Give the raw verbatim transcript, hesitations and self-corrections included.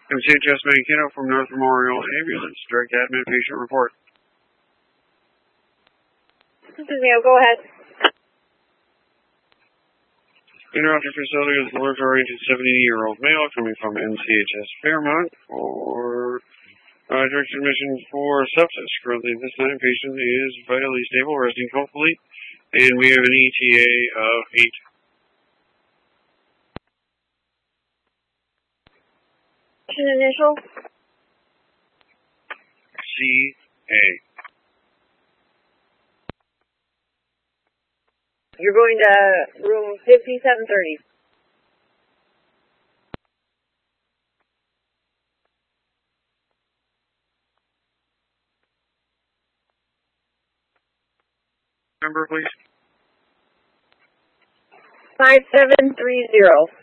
M C H S Mankato from North Memorial Ambulance. Direct admin patient report. This is Neil. Go ahead. Interrupted facility is alert-oriented seventy-year-old male coming from M C H S Fairmont for uh, direct admission for sepsis. Currently, this time, patient is vitally stable, resting comfortably, and we have an E T A of eight. Initial? C A. You're going to room fifty-seven thirty. Number, please. five seven three zero.